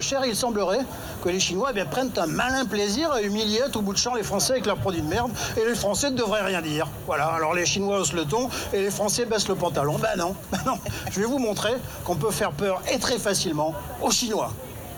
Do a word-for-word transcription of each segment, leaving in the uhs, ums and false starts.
cher. Il semblerait que les Chinois eh bien, prennent un malin plaisir à humilier à tout bout de champ les Français avec leurs produits de merde. Et les Français ne devraient rien dire. Voilà, alors les Chinois haussent le ton et les Français baissent le pantalon. Ben non, ben non. Je vais vous montrer qu'on peut faire peur et très facilement aux Chinois.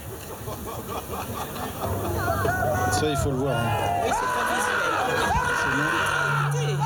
Ça, il faut le voir. Hein. Oui, c'est pas visuel.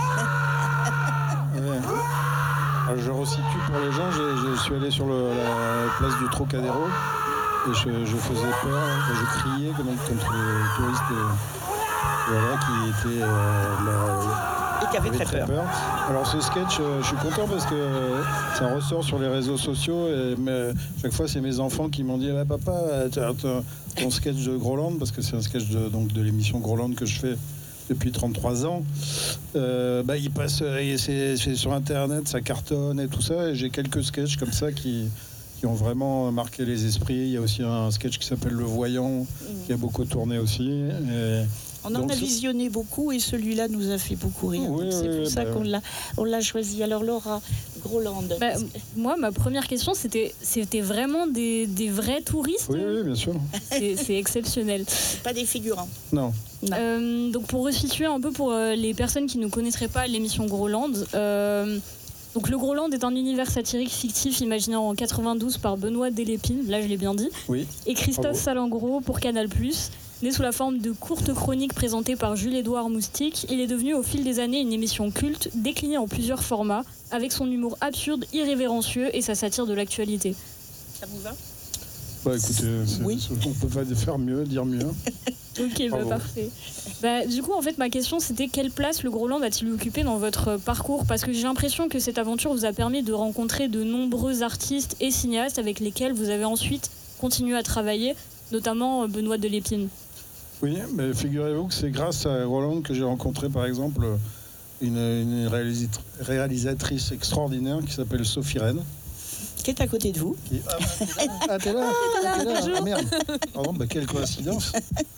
Ouais. Alors, je resitue pour les gens, je, je suis allé sur le, la place du Trocadéro et je, je faisais peur, je criais comme, contre les touristes euh, voilà, qui étaient... Euh, là, Et qui avaient très, très peur. peur. Alors ce sketch, euh, je suis content parce que euh, ça ressort sur les réseaux sociaux et mais, chaque fois c'est mes enfants qui m'ont dit ah, papa, t'as, t'as, ton sketch de Groland, parce que c'est un sketch de, donc, de l'émission Groland que je fais depuis trente-trois ans, euh, bah, il passe, et c'est, c'est sur internet, ça cartonne et tout ça, et j'ai quelques sketchs comme ça qui, qui ont vraiment marqué les esprits. Il y a aussi un sketch qui s'appelle Le Voyant, mmh. qui a beaucoup tourné aussi. Et on en donc, a visionné beaucoup et celui-là nous a fait beaucoup rire. Oui, c'est oui, pour ça bah, qu'on l'a, on l'a choisi. Alors Laura, Groland. Bah, moi, ma première question, c'était, c'était vraiment des, des vrais touristes. Oui, oui, bien sûr. C'est, c'est exceptionnel. C'est pas des figurants. Non. Euh, donc pour resituer un peu pour euh, les personnes qui ne connaîtraient pas l'émission Groland, euh, donc le Groland est un univers satirique fictif imaginé en quatre-vingt-douze par Benoît Delépine, là je l'ai bien dit, oui. et Christophe Salengro pour Canal plus. Né sous la forme de courtes chroniques présentées par Jules-Édouard Moustique, il est devenu au fil des années une émission culte, déclinée en plusieurs formats, avec son humour absurde, irrévérencieux et sa satire de l'actualité. Ça vous va ? Bah écoutez, oui. on peut pas faire mieux, dire mieux. Ok, bah, parfait. Bah, du coup, en fait, ma question, c'était quelle place le Groland a-t-il occupé dans votre parcours ? Parce que j'ai l'impression que cette aventure vous a permis de rencontrer de nombreux artistes et cinéastes avec lesquels vous avez ensuite continué à travailler, notamment Benoît Delépine. Oui, mais figurez-vous que c'est grâce à Groland que j'ai rencontré, par exemple, une, une réalisatrice extraordinaire qui s'appelle Sophie Rennes. Qui est à côté de vous. Qui... Ah, ah, t'es là, ah, t'es là. Ah, merde. Pardon, bah, quelle coïncidence.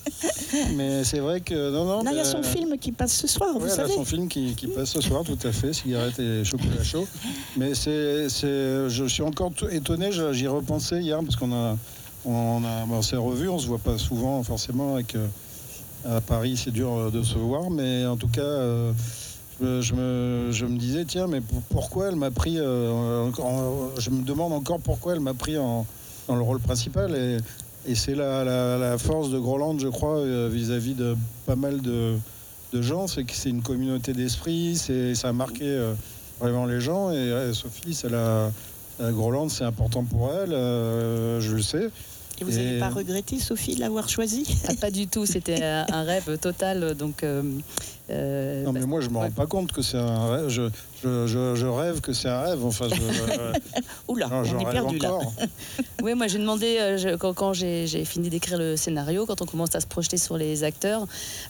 Mais c'est vrai que... Non, non, non, il y a euh... son film qui passe ce soir, vous ouais, savez. Il y a son film qui, qui passe ce soir, tout à fait, Cigarette et chocolat chaud. Mais c'est, c'est, je suis encore étonné, j'y repensais hier, parce qu'on a... On, a, on s'est revus, on se voit pas souvent forcément avec, euh, à Paris, c'est dur de se voir, mais en tout cas, euh, je, je, me, je me disais, tiens, mais pourquoi elle m'a pris, euh, en, je me demande encore pourquoi elle m'a pris en, dans le rôle principal, et, et c'est la, la, la force de Groland, je crois, euh, vis-à-vis de pas mal de, de gens, c'est que c'est une communauté d'esprit, c'est, ça a marqué euh, vraiment les gens, et euh, Sophie, c'est la, la Groland, c'est important pour elle, euh, je le sais. Et vous n'avez et... pas regretté, Sophie, de l'avoir choisi ? Ah, pas du tout, c'était un rêve total. Donc, euh, euh, non, mais moi, je ne me rends pas compte que c'est un rêve. Je, je, je, je rêve que c'est un rêve. Enfin, je, euh... Oula, non, on est perdu encore. là. Oui, moi, j'ai demandé, je, quand, quand j'ai, j'ai fini d'écrire le scénario, quand on commence à se projeter sur les acteurs,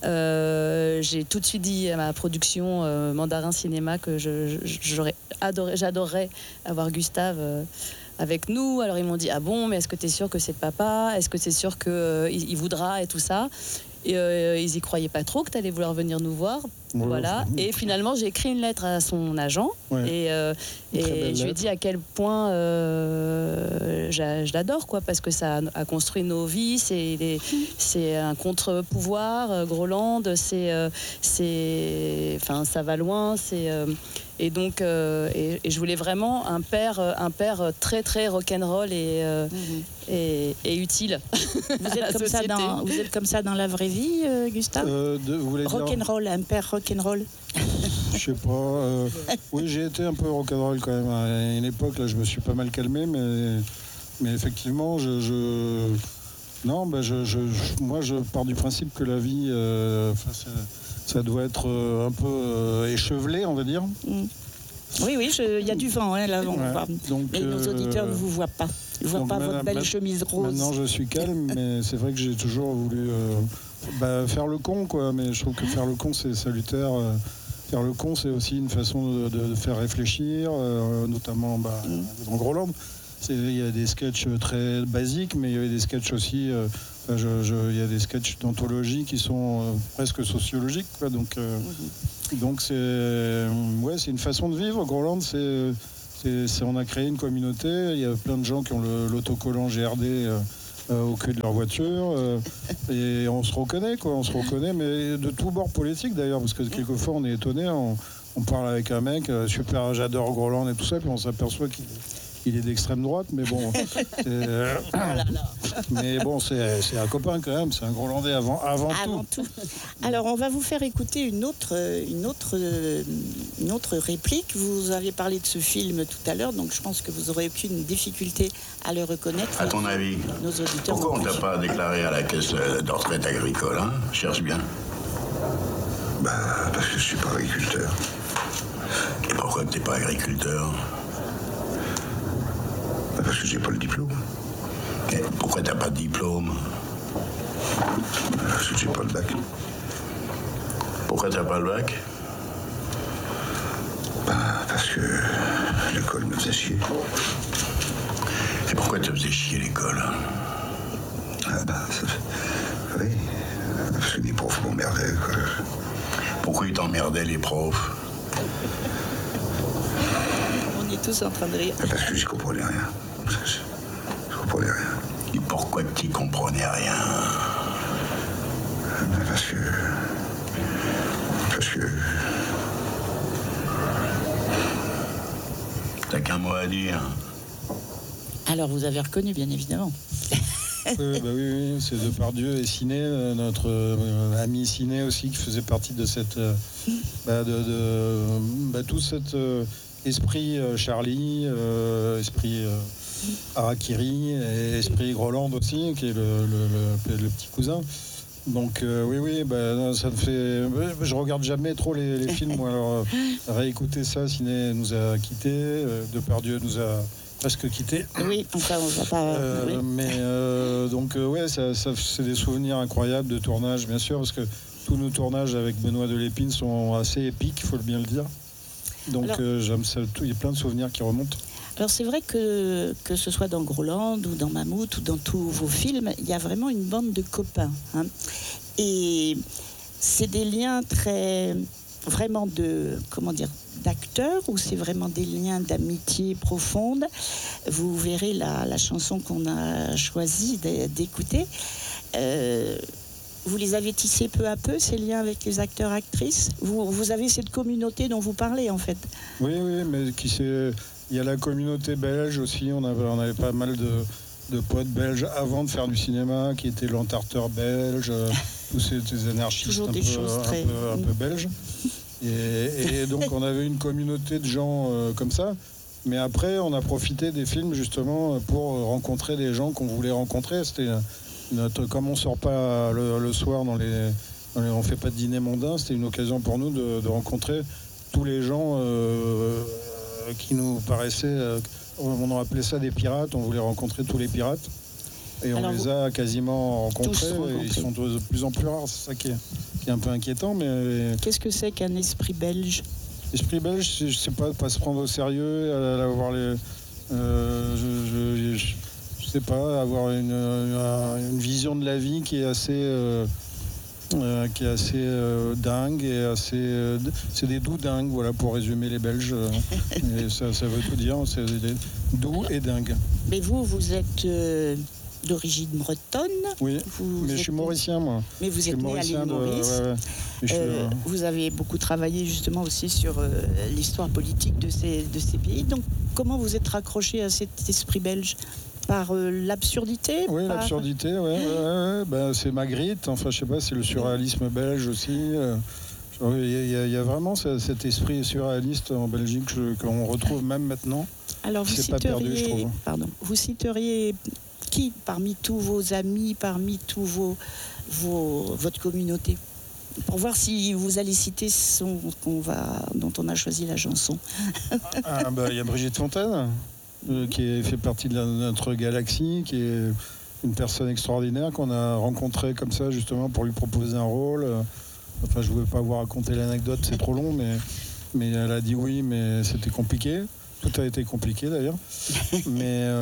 euh, j'ai tout de suite dit à ma production euh, Mandarin Cinéma que je, je, j'aurais adoré, j'adorerais avoir Gustave... Euh, avec nous. Alors ils m'ont dit ah bon, mais est-ce que tu es sûr que c'est papa, est-ce que c'est sûr qu'il euh, il voudra et tout ça, et euh, ils y croyaient pas trop que tu allais vouloir venir nous voir. Ouais, voilà. Et finalement j'ai écrit une lettre à son agent, ouais. et, euh, et je lui ai dit à quel point euh, je l'adore, quoi, parce que ça a construit nos vies. C'est, les, c'est un contre-pouvoir. euh, Groland, c'est, euh, c'est, enfin ça va loin. C'est euh, Et donc, euh, et, et je voulais vraiment un père, un père très très rock'n'roll et, euh, mmh. et, et utile. Vous êtes comme ça dans, vous êtes comme ça dans la vraie vie, euh, Gustave. Euh, de, vous voulez rock'n'roll, dire... un père rock'n'roll. Je sais pas. Euh, oui, j'ai été un peu rock'n'roll quand même. À une époque, là, je me suis pas mal calmé, mais, mais effectivement, je, je non, ben je, je, je, moi, je pars du principe que la vie. Euh, ça doit être un peu euh, échevelé, on va dire. Mmh. Oui, oui, il y a du vent, hein, là. On ouais, voit. Donc, mais nos auditeurs euh, ne vous voient pas. Ils ne voient pas votre belle chemise rose. Maintenant, je suis calme, mais c'est vrai que j'ai toujours voulu euh, bah, faire le con, quoi. Mais je trouve que faire le con, c'est salutaire. Euh, faire le con, c'est aussi une façon de, de faire réfléchir, euh, notamment bah, mmh. dans Groland. Il y a des sketchs très basiques, mais il y avait des sketchs aussi... Euh, Je, je, il y a des sketchs d'anthologie qui sont euh, presque sociologiques, quoi. Donc, euh, mmh. donc c'est, ouais, c'est une façon de vivre. Groland, c'est, c'est, c'est, on a créé une communauté. Il y a plein de gens qui ont le, l'autocollant G R D euh, euh, au cul de leur voiture. Euh, et on se reconnaît, quoi. On se reconnaît, mais de tous bords politiques d'ailleurs, parce que quelquefois on est étonné. On, on parle avec un mec, euh, super, j'adore Groland et tout ça, puis on s'aperçoit qu'il il est d'extrême droite, mais bon. euh, mais bon, c'est, c'est un copain quand même, c'est un Grolandais avant, avant, avant tout. tout. Alors, on va vous faire écouter une autre, une, autre, une autre réplique. Vous avez parlé de ce film tout à l'heure, donc je pense que vous n'aurez aucune difficulté à le reconnaître. À ton avis, nos auditeurs pourquoi on ne t'a pas déclaré à la caisse de retraite agricole, hein? Cherche bien. Bah, parce que je suis pas agriculteur. Et pourquoi tu n'es pas agriculteur? Parce que j'ai pas le diplôme. Et pourquoi t'as pas de diplôme? Parce que j'ai pas le bac. Pourquoi t'as pas le bac? Bah, parce que l'école me faisait chier. Et pourquoi te faisait chier l'école? Ah bah, ça... oui, parce que les profs m'emmerdaient, quoi. Pourquoi ils t'emmerdaient, les profs? On est tous en train de rire. Parce que j'y comprenais rien. Je, je comprenais rien. Et pourquoi tu comprenais rien? Parce que... Parce que... T'as qu'un mot à dire. Alors, vous avez reconnu, bien évidemment. Oui, bah oui, oui, c'est Depardieu et Ciné, notre euh, ami Ciné aussi, qui faisait partie de cette... Euh, bah, de, de bah, tout cet euh, esprit euh, Charlie, euh, esprit... Euh, Harakiri et Esprit Groland aussi, qui est le, le, le, le petit cousin. Donc euh, oui, oui, bah, ça me fait... Je regarde jamais trop les, les films. Moi, alors, euh, réécouter ça, Ciné nous a quittés, euh, Depardieu nous a presque quittés. Oui, enfin, on va pas... Euh, oui. Mais euh, donc, euh, ouais, ça, ça, c'est des souvenirs incroyables de tournage, bien sûr, parce que tous nos tournages avec Benoît Delépine sont assez épiques, il faut bien le dire. Donc alors, euh, j'aime ça, il y a plein de souvenirs qui remontent. Alors c'est vrai que, que ce soit dans Groland ou dans Mammouth ou dans tous vos films, il y a vraiment une bande de copains. Hein. Et c'est des liens très... vraiment de... comment dire d'acteurs, ou c'est vraiment des liens d'amitié profonde. Vous verrez la, la chanson qu'on a choisi d'écouter. Euh, vous les avez tissés peu à peu, ces liens avec les acteurs-actrices. Vous, vous avez cette communauté dont vous parlez, en fait. Oui, oui, mais qui c'est... Il y a la communauté belge aussi, on avait, on avait pas mal de, de potes belges avant de faire du cinéma, qui étaient l'entarteur belge, tous ces, ces anarchistes un, des peu, choses un, très... peu, un peu belges. Et, et donc on avait une communauté de gens euh, comme ça. Mais après, on a profité des films justement pour rencontrer des gens qu'on voulait rencontrer. C'était notre, comme on sort pas le, le soir dans les, dans les, on fait pas de dîner mondain, c'était une occasion pour nous de, de rencontrer tous les gens euh, qui nous paraissaient, euh, on a appelé ça des pirates, on voulait rencontrer tous les pirates. Et on Alors, les a quasiment rencontrés, et ils sont de plus en plus rares, c'est ça qui est, qui est un peu inquiétant. Mais qu'est-ce que c'est qu'un esprit belge? L'esprit belge, je sais pas, pas se prendre au sérieux, avoir les, euh, je, je, je, je sais pas, avoir une, une, une vision de la vie qui est assez, euh, euh, qui est assez euh, dingue et assez, euh, c'est des doux dingues, voilà, pour résumer les Belges. Et ça, ça veut tout dire, c'est des doux et dingues. Mais vous, vous êtes euh, d'origine bretonne. Oui, vous mais je suis mauricien, moi. Mais vous êtes né à l'île Maurice. Ouais, ouais. Euh, euh... Vous avez beaucoup travaillé justement aussi sur euh, l'histoire politique de ces, de ces pays. Donc, comment vous êtes raccroché à cet esprit belge? Par euh, l'absurdité? Oui, par... l'absurdité, ouais, ouais, ouais. Ben, c'est Magritte, enfin, je sais pas, c'est le surréalisme belge aussi. Euh, il y, y, y a vraiment ce, cet esprit surréaliste en Belgique qu'on retrouve même maintenant. Alors, vous citeriez, pas perdu, je trouve. Pardon, vous citeriez qui parmi tous vos amis, parmi tous vos, vos votre communauté, pour voir si vous allez citer son qu'on va, dont on a choisi la chanson. Ah, bah, y a Brigitte Fontaine, euh, qui est, fait partie de, la, de notre galaxie, qui est une personne extraordinaire qu'on a rencontrée comme ça justement pour lui proposer un rôle. Enfin, je ne veux pas vous raconter l'anecdote, c'est trop long, mais, mais elle a dit oui, mais c'était compliqué. Tout a été compliqué d'ailleurs. Mais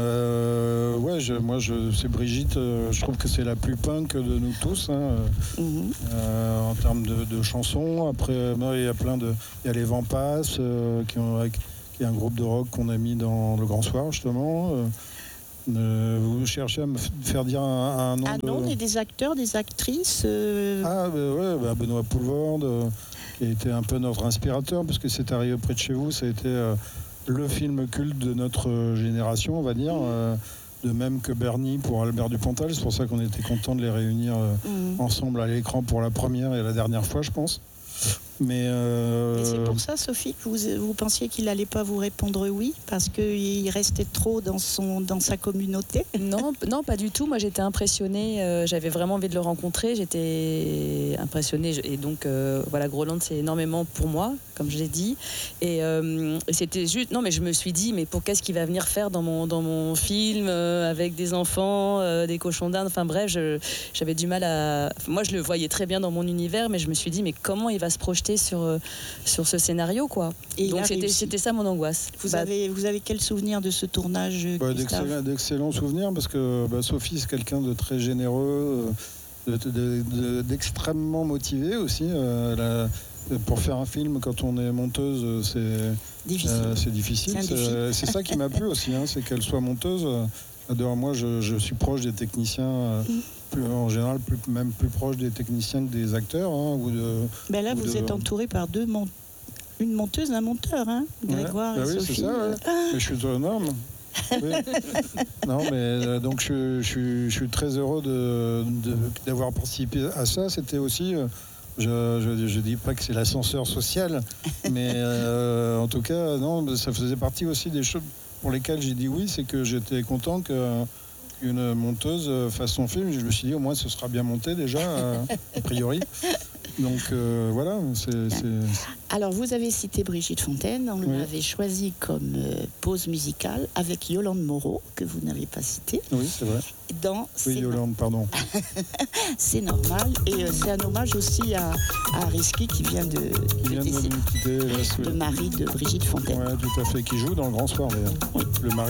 euh, ouais, je, moi, je, c'est Brigitte, euh, je trouve que c'est la plus punk de nous tous, hein, mm-hmm. euh, en termes de, de chansons. Après, il y a plein de. Il y a les Vents Passent, euh, qui, ont, qui est un groupe de rock qu'on a mis dans le Grand Soir, justement. Euh, Euh, vous cherchez à me faire dire un, un nom Ah de... non, et des acteurs, des actrices euh... Ah bah ouais, bah Benoît Poelvoorde, euh, qui a été un peu notre inspirateur, parce que c'est arrivé près de chez vous, ça a été euh, le film culte de notre génération, on va dire, euh, de même que Bernie pour Albert Dupontel. C'est pour ça qu'on était content de les réunir euh, mmh. ensemble à l'écran pour la première et la dernière fois, je pense. Mais euh... Et c'est pour ça, Sophie, que vous, vous pensiez qu'il n'allait pas vous répondre oui, parce qu'il restait trop dans, son, dans sa communauté? Non, non, pas du tout. Moi, j'étais impressionnée. Euh, j'avais vraiment envie de le rencontrer. J'étais impressionnée. Et donc, euh, voilà, Groland, c'est énormément pour moi, comme je l'ai dit. Et, euh, et c'était juste... Non, mais je me suis dit, mais pour qu'est-ce qu'il va venir faire dans mon, dans mon film, euh, avec des enfants, euh, des cochons d'Inde. Enfin bref, je, j'avais du mal à... Moi, je le voyais très bien dans mon univers, mais je me suis dit, mais comment il va se projeter sur, euh, sur ce scénario, quoi. Et donc c'était, c'était ça mon angoisse. Vous, bah, avez, vous avez quel souvenir de ce tournage, bah, d'excellents, d'excellents souvenirs, parce que bah, Sophie, c'est quelqu'un de très généreux, de, de, de, d'extrêmement motivé aussi. Euh, la, pour faire un film, quand on est monteuse, c'est difficile. Euh, c'est, difficile. C'est, c'est, c'est ça qui m'a plu aussi, hein, c'est qu'elle soit monteuse. D'ailleurs, moi, je, je suis proche des techniciens. Euh, mm. Plus, en général, plus, même plus proche des techniciens que des acteurs. Hein, ou de, ben là, ou vous de... êtes entouré par deux mon... une monteuse, un monteur, hein, Grégoire ouais, et bah Sophie. Oui, c'est ça, ouais. ah. Mais je suis autonome. Oui. Non, mais euh, donc je, je, je suis très heureux de, de, d'avoir participé à ça. C'était aussi, euh, je ne dis pas que c'est l'ascenseur social, mais euh, en tout cas, non, ça faisait partie aussi des choses pour lesquelles j'ai dit oui, c'est que j'étais content que une monteuse fasse son film. Je me suis dit, au moins, ce sera bien monté déjà, euh, a priori. Donc, euh, voilà. C'est, c'est... Alors, vous avez cité Brigitte Fontaine. On oui. l'avait choisie comme euh, pause musicale avec Yolande Moreau, que vous n'avez pas citée. Oui, c'est vrai. Dans oui, Yolande, pardon. C'est normal. Et euh, c'est un hommage aussi à, à Risky qui vient de, qui vient de, de, quitter, de mari de Brigitte Fontaine. Oui, tout à fait. Qui joue dans Le Grand Soir, d'ailleurs. Oui. Le mari